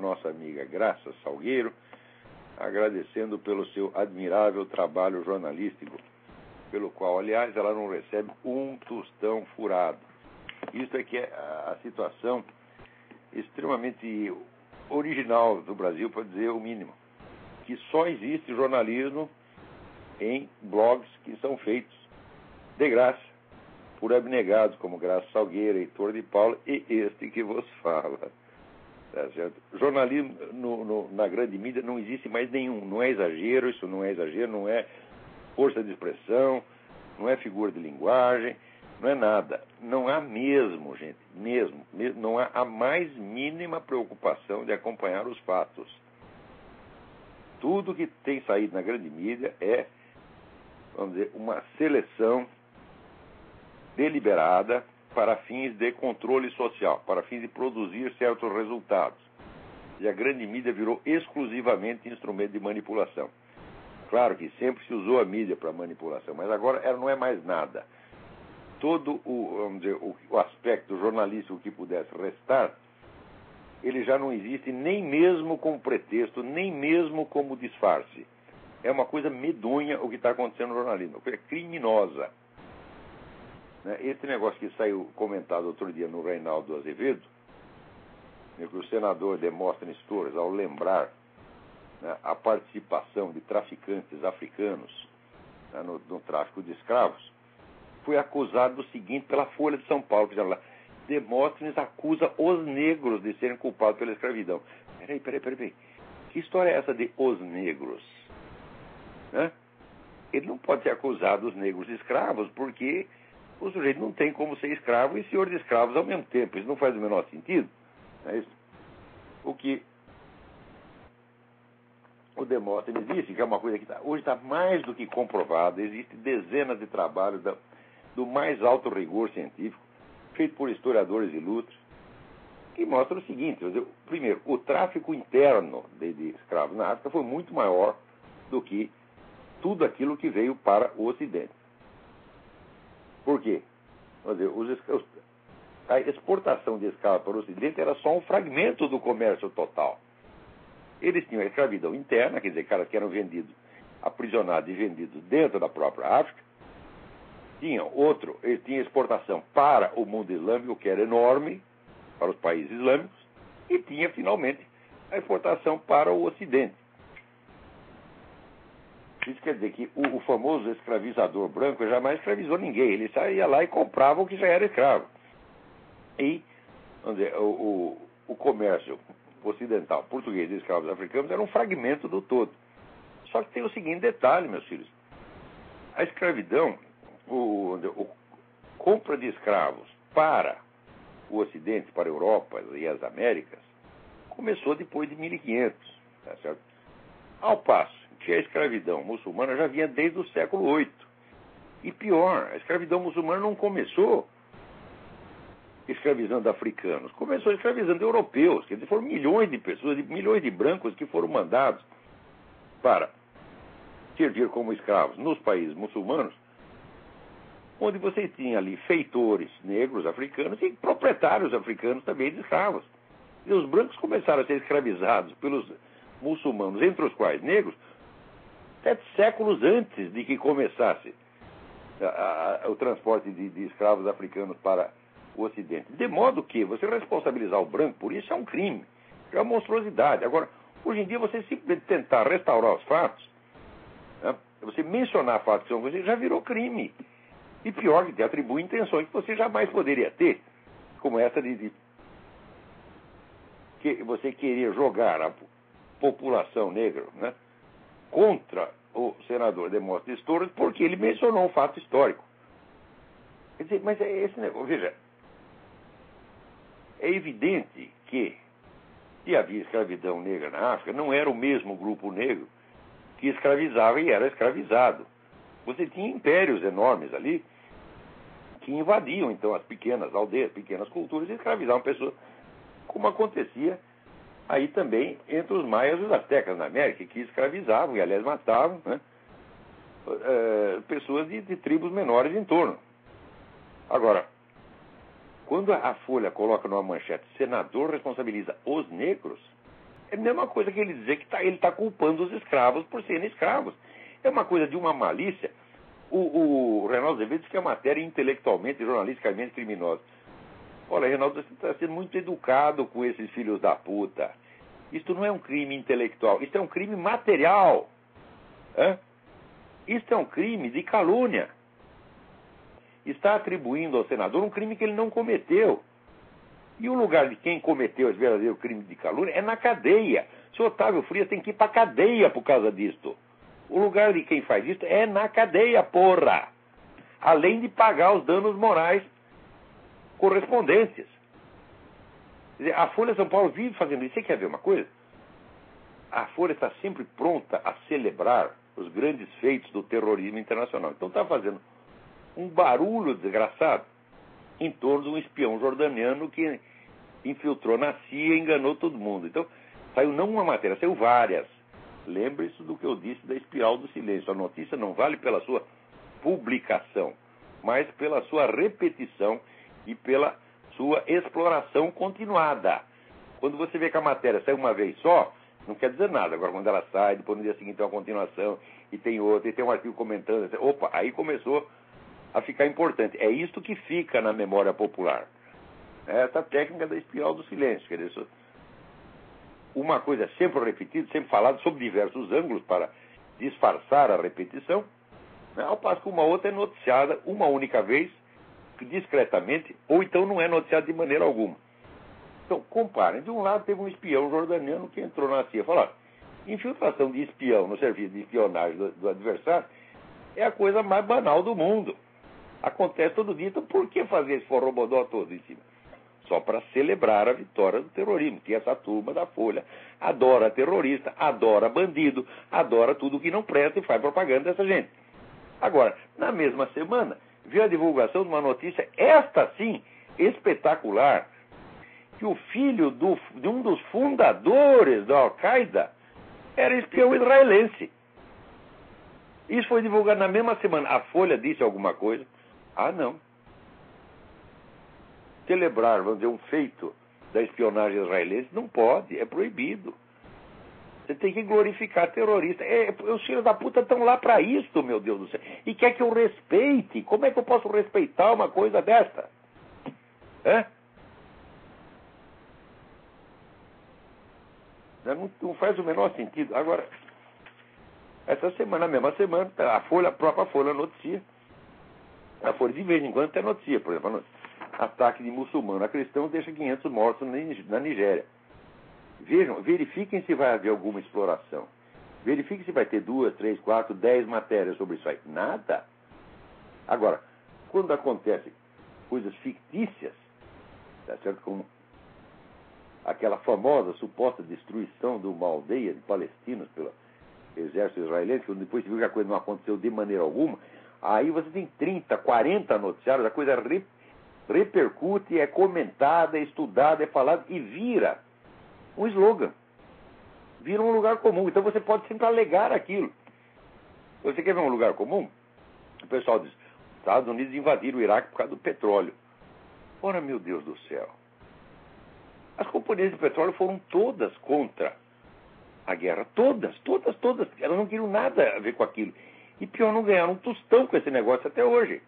nossa amiga Graça Salgueiro, agradecendo pelo seu admirável trabalho jornalístico, pelo qual, aliás, ela não recebe um tostão furado. Isso é que é a situação extremamente original do Brasil, para dizer o mínimo, que só existe jornalismo em blogs que são feitos de graça por abnegados como Graça Salgueiro, Heitor de Paula e este que vos fala. Tá certo? Jornalismo na grande mídia não existe mais nenhum. Não é exagero, isso não é exagero, não é força de expressão, não é figura de linguagem, não é nada. Não há mesmo, gente, mesmo não há a mais mínima preocupação de acompanhar os fatos. Tudo que tem saído na grande mídia é, vamos dizer, uma seleção deliberada para fins de controle social, para fins de produzir certos resultados. E a grande mídia virou exclusivamente instrumento de manipulação. Claro que sempre se usou a mídia para manipulação, mas agora ela não é mais nada. Todo vamos dizer, o aspecto jornalístico que pudesse restar, ele já não existe nem mesmo como pretexto, nem mesmo como disfarce. É uma coisa medonha o que está acontecendo no jornalismo, uma coisa criminosa. Esse negócio que saiu comentado outro dia no Reinaldo Azevedo, que o senador Demóstenes Torres, ao lembrar a participação de traficantes africanos no tráfico de escravos, foi acusado do seguinte pela Folha de São Paulo, que já lá, Demóstenes acusa os negros de serem culpados pela escravidão. Peraí. Que história é essa de os negros? Ele não pode ser acusado dos negros de escravos, porque o sujeito não tem como ser escravo e senhor de escravos ao mesmo tempo. Isso não faz o menor sentido. É isso. O que o Demóstenes disse, que é uma coisa que hoje está mais do que comprovada, existem dezenas de trabalhos do mais alto rigor científico, feito por historiadores ilustres, que mostram o seguinte: primeiro, o tráfico interno de escravos na África foi muito maior do que tudo aquilo que veio para o Ocidente. Por quê? A exportação de escravos para o Ocidente era só um fragmento do comércio total. Eles tinham a escravidão interna, quer dizer, caras que eram vendidos, aprisionados e vendidos dentro da própria África. Eles tinham exportação para o mundo islâmico, que era enorme, para os países islâmicos, e tinha, finalmente, a exportação para o Ocidente. Isso quer dizer que o famoso escravizador branco jamais escravizou ninguém. Ele saía lá e comprava o que já era escravo. E, vamos dizer, o comércio ocidental português de escravos africanos era um fragmento do todo. Só que tem o seguinte detalhe, meus filhos. A escravidão, compra de escravos para o Ocidente, para a Europa e as Américas, começou depois de 1500. Tá certo? Ao passo que a escravidão muçulmana já vinha desde o século VIII. E pior, a escravidão muçulmana não começou escravizando africanos, começou escravizando europeus. Quer dizer, foram milhões de pessoas, milhões de brancos que foram mandados para servir como escravos nos países muçulmanos, onde você tinha ali feitores negros africanos e proprietários africanos também de escravos. E os brancos começaram a ser escravizados pelos muçulmanos, entre os quais negros, 7 séculos antes de que começasse o transporte de escravos africanos para o Ocidente. De modo que você responsabilizar o branco por isso é um crime, é uma monstruosidade. Agora, hoje em dia, você simplesmente tentar restaurar os fatos, você mencionar fatos que são coisas, já virou crime. E pior, que te atribui intenções que você jamais poderia ter, como essa de que você queria jogar a população negra, contra o senador Demóstenes Torres, porque ele mencionou um fato histórico. Quer dizer, mas é esse negócio. Veja, é evidente que, se havia escravidão negra na África, não era o mesmo grupo negro que escravizava e era escravizado. Você tinha impérios enormes ali que invadiam, então, as pequenas aldeias, pequenas culturas e escravizavam pessoas, como acontecia aí também entre os maias e os astecas na América, que escravizavam e, aliás, matavam pessoas de tribos menores em torno. Agora, quando a Folha coloca numa manchete, senador responsabiliza os negros, É a mesma coisa que ele dizer que ele está culpando os escravos por serem escravos. É uma coisa de uma malícia. O Reinaldo Azevedo diz que é matéria intelectualmente, jornalisticamente criminosa. Olha, Reinaldo, você está sendo muito educado com esses filhos da puta. Isto não é um crime intelectual, isto é um crime material. Isto é um crime de calúnia. Está atribuindo ao senador um crime que ele não cometeu. E o lugar de quem cometeu esse verdadeiro crime de calúnia é na cadeia. O senhor Otávio Frias tem que ir para a cadeia por causa disto. O lugar de quem faz isso é na cadeia, porra. Além de pagar os danos morais correspondentes. Quer dizer, a Folha de São Paulo vive fazendo isso. Você quer ver uma coisa? A Folha está sempre pronta a celebrar os grandes feitos do terrorismo internacional. Então está fazendo um barulho desgraçado em torno de um espião jordaniano que infiltrou na CIA e enganou todo mundo. Então, saiu não uma matéria, saiu várias. Lembre-se do que eu disse da espiral do silêncio. A notícia não vale pela sua publicação, mas pela sua repetição e pela sua exploração continuada. Quando você vê que a matéria sai uma vez só, não quer dizer nada. Agora, quando ela sai, depois no dia seguinte tem uma continuação, e tem outra, e tem um artigo comentando, opa, aí começou a ficar importante. É isto que fica na memória popular. É essa técnica da espiral do silêncio. Quer dizer, uma coisa sempre repetida, sempre falada, sob diversos ângulos, para disfarçar a repetição, né, ao passo que uma outra é noticiada uma única vez, discretamente, ou então não é noticiada de maneira alguma. Então, comparem. De um lado, teve um espião jordaniano que entrou na CIA e falou: infiltração de espião no serviço de espionagem do adversário é a coisa mais banal do mundo. Acontece todo dia, então por que fazer esse forrobodó todo em cima? Só para celebrar a vitória do terrorismo, que essa turma da Folha adora terrorista, adora bandido, adora tudo que não presta e faz propaganda dessa gente. Agora, na mesma semana, veio a divulgação de uma notícia, esta sim, espetacular, que o filho de um dos fundadores da Al-Qaeda era espião israelense. Isso foi divulgado na mesma semana. A Folha disse alguma coisa? Ah, não. Celebrar, vamos dizer, um feito da espionagem israelense não pode, é proibido. Você tem que glorificar terrorista. Os filhos da puta estão lá para isso, meu Deus do céu. E quer que eu respeite? Como é que eu posso respeitar uma coisa dessa? Não faz o menor sentido. Agora, essa semana, na mesma semana, a própria Folha noticia. A Folha de vez em quando tem notícia, por exemplo, ataque de muçulmano a cristão deixa 500 mortos na Nigéria. Vejam, verifiquem se vai haver alguma exploração. Verifiquem se vai ter 2, 3, 4, 10 matérias sobre isso aí. Nada. Agora, quando acontecem coisas fictícias, tá certo? Como aquela famosa suposta destruição de uma aldeia de palestinos pelo exército israelense, quando depois se viu que a coisa não aconteceu de maneira alguma, aí você tem 30, 40 noticiários, a coisa repercute, é comentada, é estudada, é falada e vira um slogan. Vira um lugar comum. Então você pode sempre alegar aquilo. Você quer ver um lugar comum? O pessoal diz: Estados Unidos invadiram o Iraque por causa do petróleo. Ora, meu Deus do céu. As companhias de petróleo foram todas contra a guerra. Todas. Elas não queriam nada a ver com aquilo. E pior, não ganharam um tostão com esse negócio até hoje.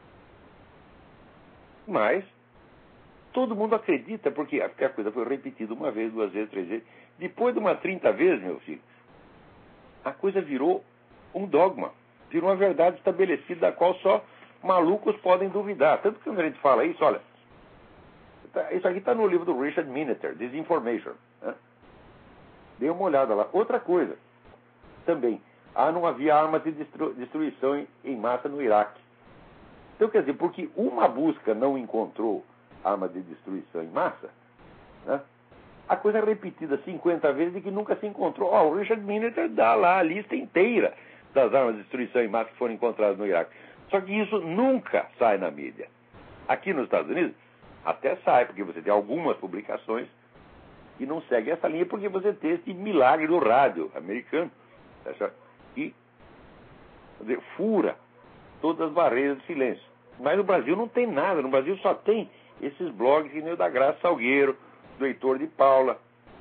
Mas todo mundo acredita, porque a coisa foi repetida uma vez, 2 vezes, 3 vezes. Depois de umas 30 vezes, meu filho, a coisa virou um dogma. Virou uma verdade estabelecida da qual só malucos podem duvidar. Tanto que quando a gente fala isso, olha, isso aqui está no livro do Richard Miniter, Disinformation. Né? Dê uma olhada lá. Outra coisa, também, não havia armas de destruição em massa no Iraque. Então, quer dizer, porque uma busca não encontrou arma de destruição em massa, né? A coisa é repetida 50 vezes e que nunca se encontrou. O Richard Miniter dá lá a lista inteira das armas de destruição em massa que foram encontradas no Iraque. Só que isso nunca sai na mídia. Aqui nos Estados Unidos, até sai, porque você tem algumas publicações que não seguem essa linha, porque você tem esse milagre do rádio americano, e fura todas as barreiras de silêncio. Mas no Brasil não tem nada. No Brasil só tem esses blogs que nem o da Graça Salgueiro, do Heitor de Paula,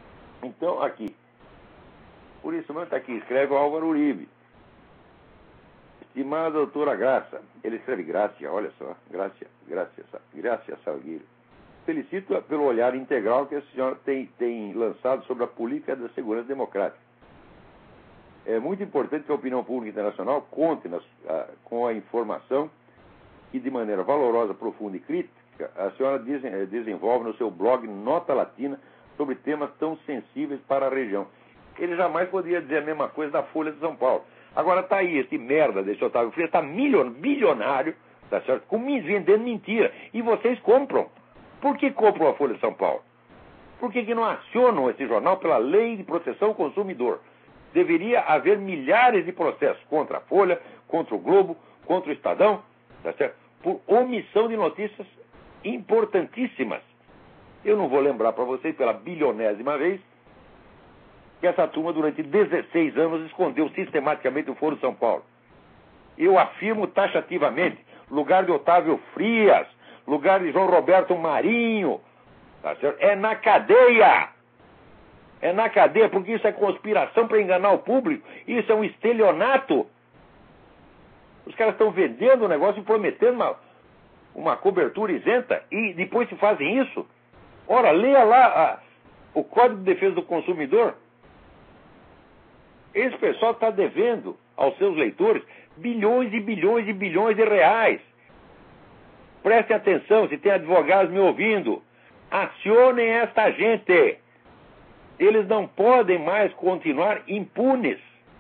Então, aqui. Por isso mesmo está aqui, escreve o Álvaro Uribe. Estimada doutora Graça, ele escreve Grácia, olha só, Grácia Salgueiro. Felicito pelo olhar integral que a senhora tem lançado sobre a política da segurança democrática. É muito importante que a opinião pública internacional conte com a informação que, de maneira valorosa, profunda e crítica, a senhora desenvolve no seu blog Nota Latina sobre temas tão sensíveis para a região. Ele jamais poderia dizer a mesma coisa da Folha de São Paulo. Agora está aí, esse merda desse Otávio Frias, está bilionário, tá certo? Vendendo mentira. E vocês compram. Por que compram a Folha de São Paulo? Por que não acionam esse jornal pela lei de proteção ao consumidor? Deveria haver milhares de processos contra a Folha, contra o Globo, contra o Estadão, tá certo? Por omissão de notícias importantíssimas. Eu não vou lembrar para vocês pela bilionésima vez que essa turma durante 16 anos escondeu sistematicamente o Foro de São Paulo. Eu afirmo taxativamente, lugar de Otávio Frias, lugar de João Roberto Marinho, tá certo? É na cadeia! É na cadeia, porque isso é conspiração para enganar o público, isso é um estelionato. Os caras estão vendendo o negócio e prometendo uma cobertura isenta, e depois se fazem isso. Ora, leia lá o Código de Defesa do Consumidor. Esse pessoal está devendo aos seus leitores bilhões e bilhões e bilhões de reais. Prestem atenção, se tem advogados me ouvindo. Acionem esta gente. Eles não podem mais continuar impunes.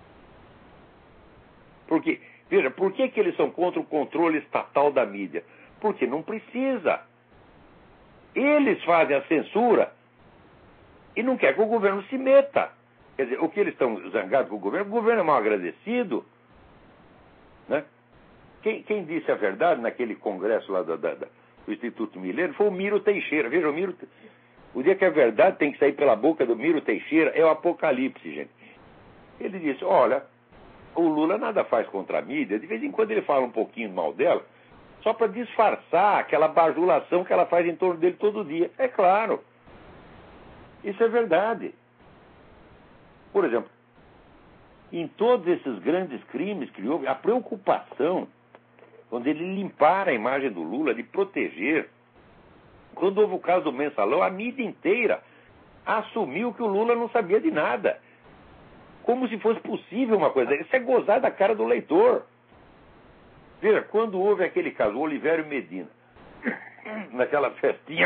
Porque, veja, por que eles são contra o controle estatal da mídia? Porque não precisa. Eles fazem a censura e não quer que o governo se meta. Quer dizer, o que eles estão zangados com o governo é mal agradecido. Né? Quem disse a verdade naquele congresso lá do Instituto Milênio foi o Miro Teixeira. Veja, o dia que a verdade tem que sair pela boca do Miro Teixeira é o apocalipse, gente. Ele disse, olha, o Lula nada faz contra a mídia, de vez em quando ele fala um pouquinho mal dela, só para disfarçar aquela bajulação que ela faz em torno dele todo dia. É claro. Isso é verdade. Por exemplo, em todos esses grandes crimes que houve, a preocupação, quando ele limpar a imagem do Lula, de proteger, quando houve o caso do Mensalão, a mídia inteira assumiu que o Lula não sabia de nada. Como se fosse possível uma coisa. Isso é gozar da cara do leitor. Veja, quando houve aquele caso, o Olivério Medina, naquela festinha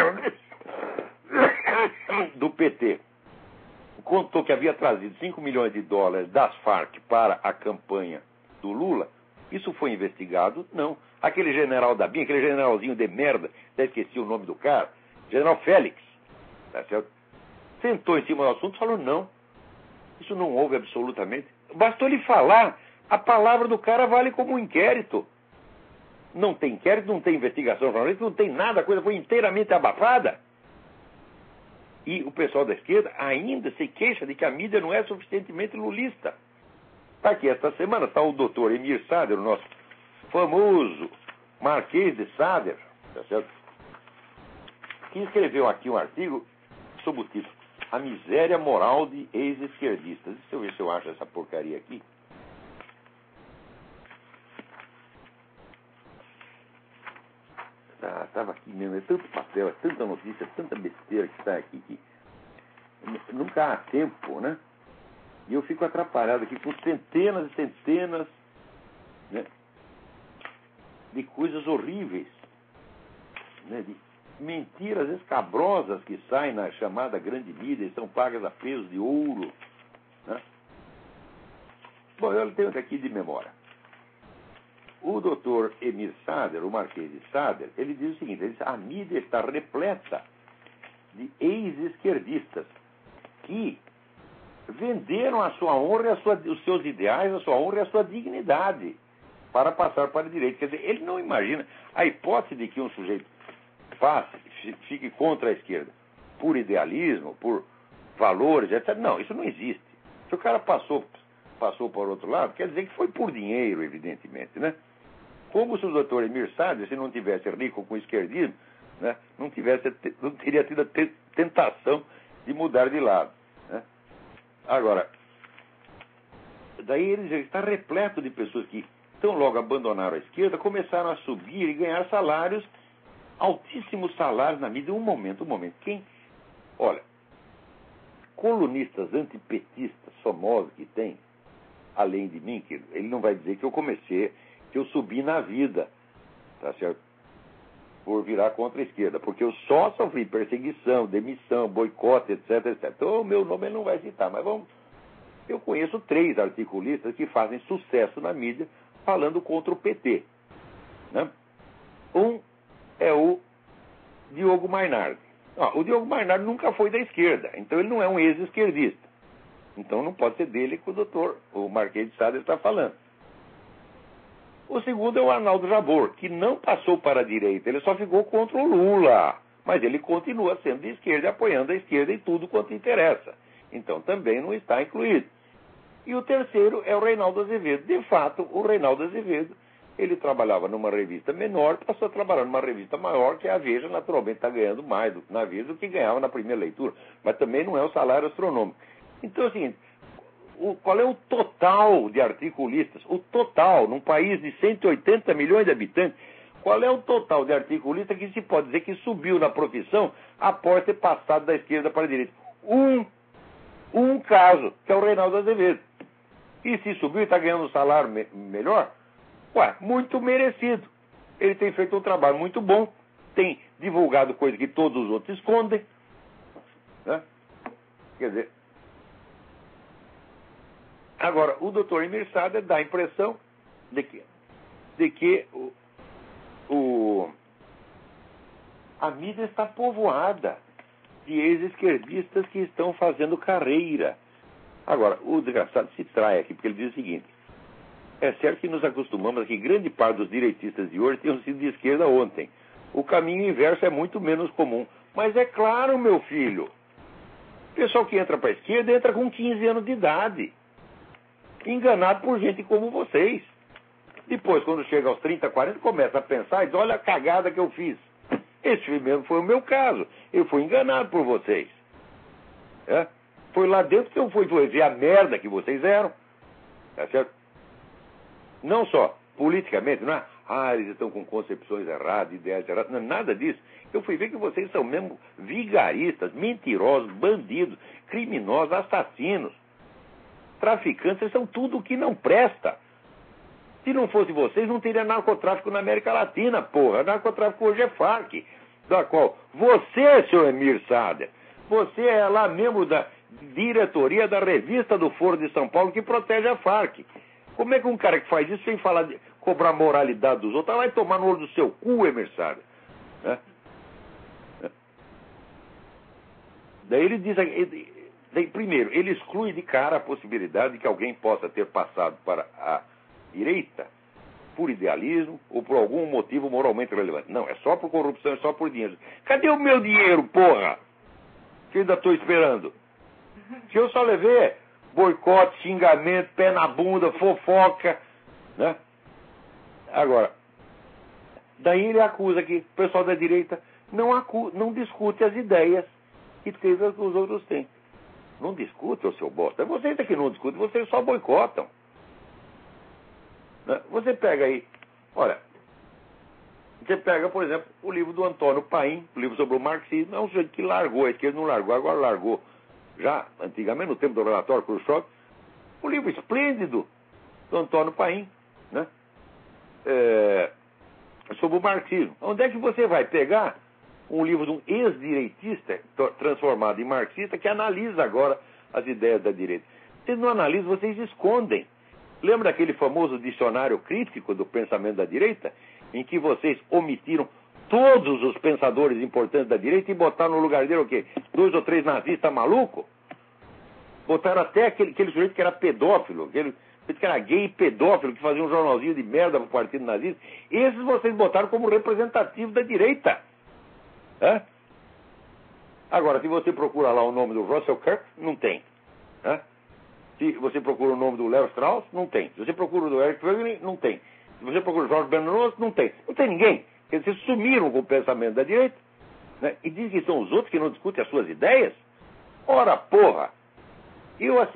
do PT, contou que havia trazido 5 milhões de dólares das Farc para a campanha do Lula. Isso foi investigado? Não. Aquele general da BIM, aquele generalzinho de merda, até esqueci o nome do cara, general Félix, tá certo? Sentou em cima do assunto e falou, não, isso não houve absolutamente. Bastou ele falar, a palavra do cara vale como um inquérito. Não tem inquérito, não tem investigação jornalística, não tem nada, a coisa foi inteiramente abafada. E o pessoal da esquerda ainda se queixa de que a mídia não é suficientemente lulista. Está aqui, esta semana está o doutor Emir Sader, o nosso famoso Marquês de Sader, tá certo? Que escreveu aqui um artigo sob o título A Miséria Moral de Ex-Esquerdistas. Deixa eu ver se eu acho essa porcaria aqui. Estava aqui mesmo, é tanto papel, é tanta notícia, tanta besteira que está aqui que nunca há tempo, né? E eu fico atrapalhado aqui com centenas e centenas, né, de coisas horríveis, né, de mentiras escabrosas que saem na chamada grande mídia e são pagas a peso de ouro. Né? Bom, eu tenho aqui de memória. O doutor Emir Sader, o Marquês de Sader, ele diz o seguinte, ele diz, a mídia está repleta de ex-esquerdistas que venderam a sua honra, os seus ideais, a sua honra e a sua dignidade para passar para a direita. Quer dizer, ele não imagina a hipótese de que um sujeito fique contra a esquerda por idealismo, por valores, etc. Não, isso não existe. Se o cara passou para o outro lado, quer dizer que foi por dinheiro, evidentemente, né? Como se o doutor Emir Sader, se não tivesse rico com o esquerdismo, né, não teria tido a tentação de mudar de lado. Né? Agora, daí ele está repleto de pessoas que, tão logo abandonaram a esquerda, começaram a subir e ganhar salários, altíssimos salários na mídia. Um momento. Olha, colunistas antipetistas famosos que tem, além de mim, que ele não vai dizer que eu subi na vida, tá certo? Por virar contra a esquerda, porque eu só sofri perseguição, demissão, boicote, etc. Então o meu nome ele não vai citar, mas eu conheço 3 articulistas que fazem sucesso na mídia falando contra o PT, né? Um é o Diogo Mainardi. O Diogo Mainardi nunca foi da esquerda, então ele não é um ex-esquerdista. Então não pode ser dele que o Marquês de Sade está falando. O segundo é o Arnaldo Jabor, que não passou para a direita, ele só ficou contra o Lula. Mas ele continua sendo de esquerda, apoiando a esquerda em tudo quanto interessa. Então também não está incluído. E o terceiro é o Reinaldo Azevedo. De fato, o Reinaldo Azevedo, ele trabalhava numa revista menor, passou a trabalhar numa revista maior, que a Veja naturalmente está ganhando mais na Veja do que ganhava na primeira leitura. Mas também não é um salário astronômico. Então é o seguinte, qual é o total de articulistas? O total, num país de 180 milhões de habitantes, qual é o total de articulistas que se pode dizer que subiu na profissão após ter passado da esquerda para a direita? Um caso, que é o Reinaldo Azevedo. E se subiu e está ganhando um salário melhor, muito merecido. Ele tem feito um trabalho muito bom, tem divulgado coisa que todos os outros escondem, né? Quer dizer, agora, o Dr. Emir Sader dá a impressão de que a mídia está povoada de ex-esquerdistas que estão fazendo carreira. Agora, o desgraçado se trai aqui, porque ele diz o seguinte: é certo que nos acostumamos a que grande parte dos direitistas de hoje tenham sido de esquerda ontem. O caminho inverso é muito menos comum. Mas é claro, meu filho, o pessoal que entra para a esquerda entra com 15 anos de idade, enganado por gente como vocês. Depois, quando chega aos 30, 40, começa a pensar e diz: olha a cagada que eu fiz. Esse mesmo foi o meu caso. Eu fui enganado por vocês. Foi lá dentro que eu fui ver a merda que vocês eram. Tá certo? Não só politicamente, não é? Eles estão com concepções erradas, ideias erradas. Não, nada disso. Eu fui ver que vocês são mesmo vigaristas, mentirosos, bandidos, criminosos, assassinos, traficantes. Vocês são tudo o que não presta. Se não fosse vocês, não teria narcotráfico na América Latina, porra. Narcotráfico hoje é Farc, da qual você, senhor Emir Sader, você é lá membro da diretoria da revista do Foro de São Paulo que protege a Farc. Como é que um cara que faz isso sem falar de cobrar moralidade dos outros vai tomar no olho do seu cu, Emir Sader? Daí ele diz... primeiro, ele exclui de cara a possibilidade de que alguém possa ter passado para a direita por idealismo ou por algum motivo moralmente relevante. Não, é só por corrupção, é só por dinheiro. Cadê o meu dinheiro, porra? Que eu ainda estou esperando. Se eu só levei boicote, xingamento, pé na bunda, fofoca, né? Agora, daí ele acusa que o pessoal da direita não discute as ideias que os outros têm. Não discute, o seu bosta. Vocês é que não discutem, vocês só boicotam. Você pega aí, olha, você pega, por exemplo, o livro do Antônio Paim, o livro sobre o marxismo. É um sujeito que largou, a esquerda não largou, agora largou. Já antigamente, no tempo do relatório Khrushchev, um livro esplêndido do Antônio Paim, né? Sobre o marxismo. Onde é que você vai pegar um livro de um ex-direitista transformado em marxista que analisa agora as ideias da direita? Vocês não analisam, vocês escondem. Lembra daquele famoso dicionário crítico do pensamento da direita, em que vocês omitiram todos os pensadores importantes da direita e botaram no lugar dele o quê? 2 ou 3 nazistas malucos? Botaram até aquele sujeito que era pedófilo, aquele sujeito que era gay e pedófilo, que fazia um jornalzinho de merda pro partido nazista. Esses vocês botaram como representativos da direita. Agora, se você procura lá o nome do Russell Kirk, não tem. Se você procura o nome do Leo Strauss, não tem. Se você procura o do Eric Voegelin, não tem. Se você procura o Jorge Bernanos, não tem. Não tem ninguém. Eles sumiram com o pensamento da direita, né? E dizem que são os outros que não discutem as suas ideias. Ora, porra! Eu